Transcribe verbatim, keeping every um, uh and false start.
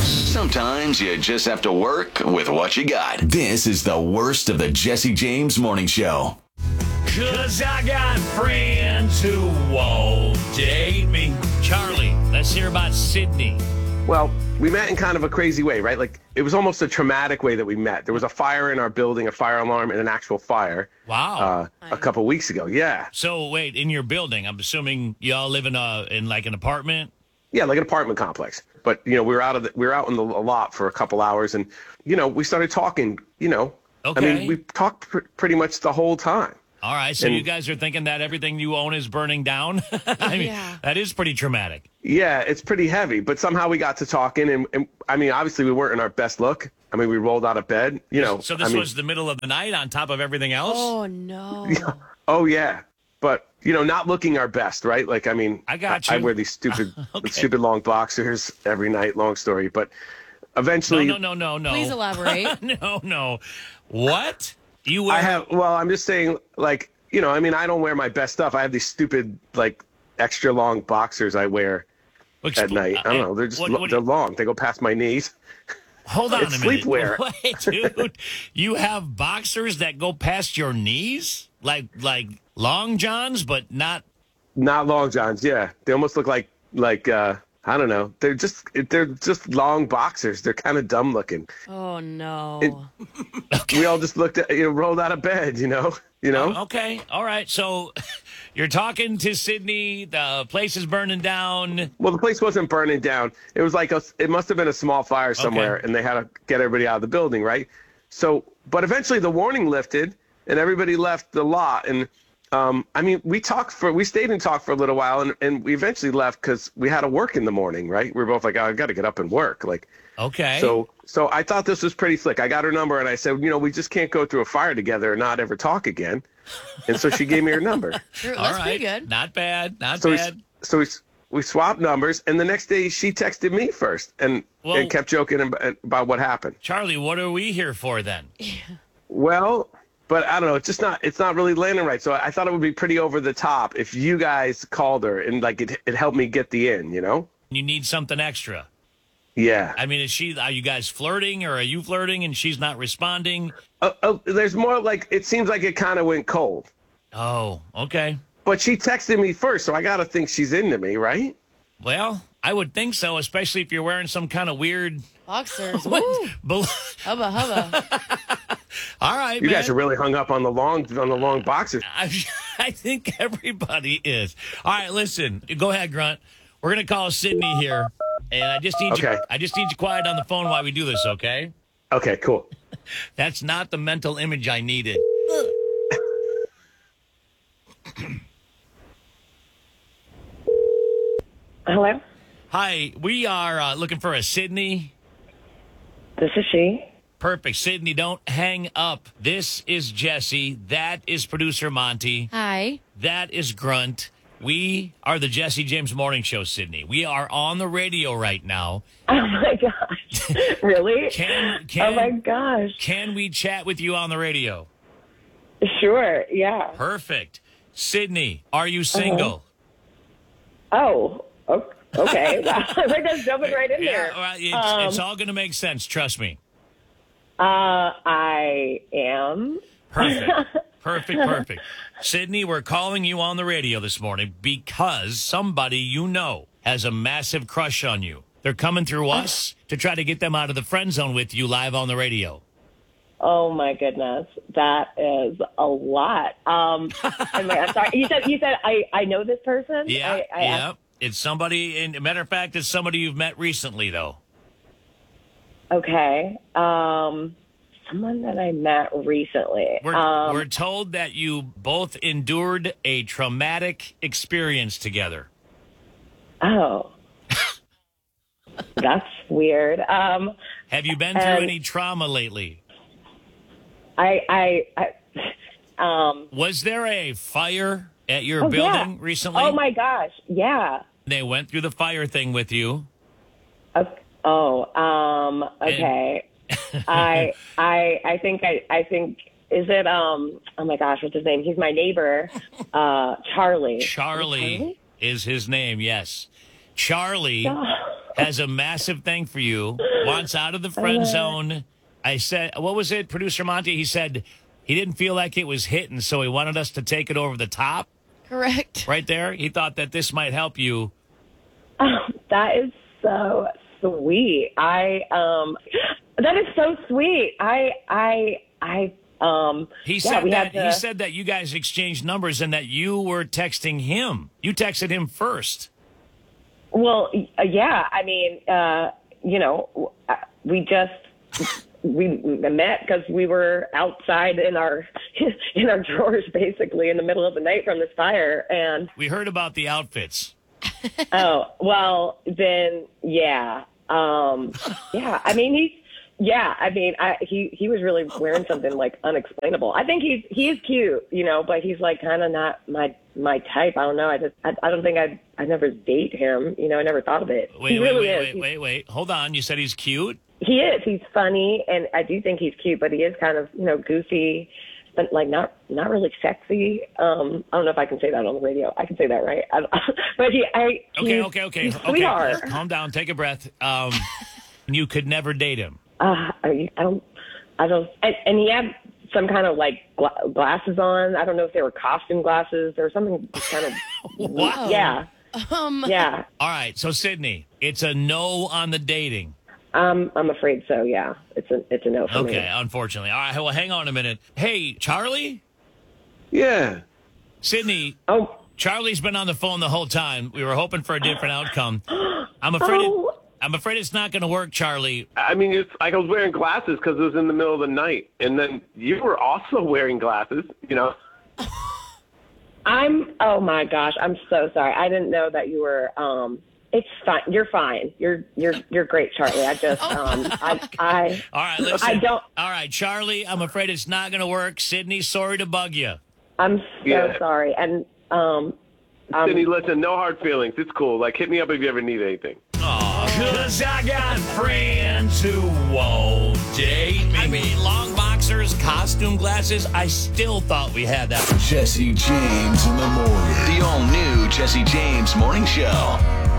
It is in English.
Sometimes you just have to work with what you got. This is the worst of the Jesse James Morning Show. Cause I got friends who won't date me. Charlie, let's hear about Sydney. Well, we met in kind of a crazy way, right? Like, it was almost a traumatic way that we met. There was a fire in our building, a fire alarm, and an actual fire. Wow. Uh, a couple weeks ago, yeah. So, wait, in your building, I'm assuming y'all live in, a, in like an apartment? Yeah, like an apartment complex. But, you know, we were out of the, we were out in the lot for a couple hours, and, you know, we started talking, you know. Okay. I mean, we talked pr- pretty much the whole time. All right, so And- you guys are thinking that everything you own is burning down? I mean, Yeah. that is pretty traumatic. Yeah, it's pretty heavy, but somehow we got to talking, and, and I mean, obviously we weren't in our best look. I mean, we rolled out of bed, you know. So this I mean, was the middle of the night on top of everything else? Oh, no. oh yeah, but you know, not looking our best, right? Like, I mean, I got I, you. wear these stupid, Okay. stupid long boxers every night. Long story, but No, eventually, no, no, no, no. Please elaborate. no, no. What? You wear... I have. Well, I'm just saying, like, you know, I mean, I don't wear my best stuff. I have these stupid, like, extra long boxers I wear at night. I don't know. They're just What- lo- what do they're you- long. They go past my knees. Hold on It's a minute. sleepwear. Wait, dude. You have boxers that go past your knees? Like like long johns, but not... Not long johns. Yeah, they almost look like like uh, I don't know. They're just they're just long boxers. They're kind of dumb looking. Oh, no. It- We all just looked at, you know, rolled out of bed, you know, you know. Okay, all right. So you're talking to Sydney. The place is burning down. Well, the place wasn't burning down. It was like a, it must have been a small fire somewhere, Okay. and they had to get everybody out of the building, right? So, but eventually the warning lifted, and everybody left the lot. And um, I mean, we talked for, we stayed and talked for a little while, and, and we eventually left because we had to work in the morning, right? We were both like, oh, I got to get up and work, like. Okay. So, so I thought this was pretty slick. I got her number, and I said, you know, we just can't go through a fire together and not ever talk again. And so she gave me her number. True. all That's right. pretty good. Not bad. Not So we, bad. so we, we swapped numbers, and the next day she texted me first and, Well- and kept joking ab- about what happened. Charlie, what are we here for then? Well, but I don't know. It's just not. It's not really landing right. So I thought it would be pretty over the top if you guys called her and like it. It helped me get the in. You know? You need something extra. Yeah. I mean, is she? Are you guys flirting, or are you flirting and she's not responding? Uh, uh, there's more like it seems like it kind of went cold. Oh, okay. But she texted me first, so I got to think she's into me, right? Well, I would think so, especially if you're wearing some kind of weird. Boxers. Woo. Bel- Hubba, hubba. All right, You man. guys are really hung up on the long on the long boxers. I, I think everybody is. All right, listen. Go ahead, Grunt. We're gonna call Sydney here, and I just need Okay. you. I just need you quiet on the phone while we do this, okay? Okay, cool. That's not the mental image I needed. Hello, Hi, we are uh, looking for a Sydney. this is she. Perfect, Sydney. Don't hang up. This is Jesse. That is producer Monty. Hi. That is Grunt. We are the Jesse James Morning Show, Sydney. We are on the radio right now. Oh my gosh, really? Can can oh my gosh, can we chat with you on the radio? sure, yeah. Perfect. Sydney, are you single? Oh, o- okay. Wow, we're just jumping right in Yeah, there. well, it's, Um, it's all going to make sense. Trust me. Uh, I am. Perfect. Perfect, perfect. Sydney, we're calling you on the radio this morning because somebody you know has a massive crush on you. They're coming through us to try to get them out of the friend zone with you live on the radio. Oh my goodness, that is a lot. Um, I'm, I'm sorry. You said you said I I know this person. Yeah, I, I yeah. It's somebody, and matter of fact, it's somebody you've met recently, though. Okay. Um, someone that I met recently. We're, um, we're told that you both endured a traumatic experience together. oh, that's weird. Um, Have you been through Um, any trauma lately? I I. I um, Was there a fire at your oh, building yeah. recently? Oh my gosh, yeah. They went through the fire thing with you. Okay. Oh, um, okay. I, I, I think I, I think is it? Um, oh my gosh, what's his name? He's my neighbor, uh, Charlie. Charlie Charlie? is his name, yes. Charlie has a massive thing for you, wants out of the friend zone. I said, what was it, Producer Monty? He said he didn't feel like it was hitting, so he wanted us to take it over the top. Correct. Right there. He thought that this might help you. Oh, that is so sweet. I um, that is so sweet. I I I um. He yeah, said we that had to- he said that you guys exchanged numbers and that you were texting him. You texted him first. Well, uh, yeah. I mean, uh, you know, uh, we just we met because we were outside in our in our drawers, basically in the middle of the night from this fire, and We heard about the outfits. oh well, then yeah, um, yeah. I mean, he's yeah. I mean, I, he he was really wearing something like unexplainable. I think he's he is cute, you know, but he's like kind of not my my type. I don't know. I just I, I don't think I I never date him. You know, I never thought of it. Wait, he wait, really wait, is. wait, He's- wait, wait. Hold on. You said he's cute? He is. He's funny, and I do think he's cute, but he is kind of, you know, goofy, but like not not really sexy. Um, I don't know if I can say that on the radio. I can say that, right? I, but he, I. Okay, he's, okay, okay. He's okay. sweetheart. Calm down. Take a breath. Um, you could never date him. Uh, are you, I don't. I don't. And, and he had some kind of like gla- glasses on. I don't know if they were costume glasses or something. Kind of. What? Yeah. Um, Yeah. All right. So, Sydney, it's a no on the dating. Um, I'm afraid so. Yeah. It's a it's a no for me. Okay, unfortunately. All right. Well, hang on a minute. Hey, Charlie? Yeah. Sydney, Oh. Charlie's been on the phone the whole time. We were hoping for a different outcome. I'm afraid. It, Oh. I'm afraid it's not going to work, Charlie. I mean, it's like I was wearing glasses because it was in the middle of the night, and then you were also wearing glasses. You know. I'm. Oh my gosh. I'm so sorry. I didn't know that you were. Um. It's fine. You're fine. You're you're you're great, Charlie. I just. Um. I. I. All right, listen. I don't. All right, Charlie, I'm afraid it's not going to work. Sydney, sorry to bug you. I'm so Yeah. sorry. And um. um Sydney, listen, no hard feelings. It's cool. Like, hit me up if you ever need anything. Cause I got friends who won't date me. I mean, long boxers, costume glasses. I still thought we had that. Jesse James in the morning. The all new Jesse James Morning Show.